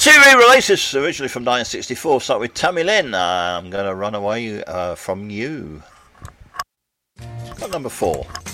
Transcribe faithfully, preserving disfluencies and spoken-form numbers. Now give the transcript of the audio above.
Two re-releases, originally from nineteen sixty-four. Start with Tammy Lynn. I'm going to run away uh, from you. Got number four.